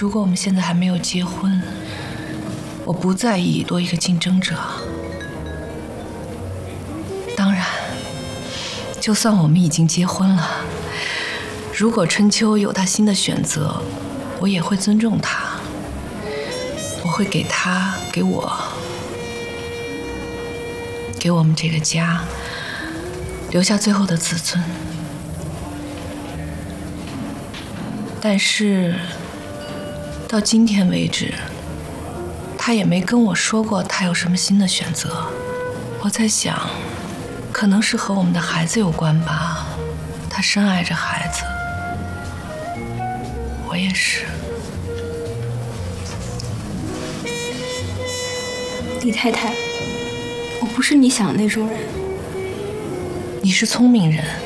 如果我们现在还没有结婚，我不在意多一个竞争者。当然，就算我们已经结婚了，如果春秋有他新的选择，我也会尊重他。我会给他、给我、给我们这个家留下最后的自尊。但是到今天为止，他也没跟我说过他有什么新的选择。我在想，可能是和我们的孩子有关吧。他深爱着孩子，我也是。 李太太，我不是你想的那种人。 你是聪明人。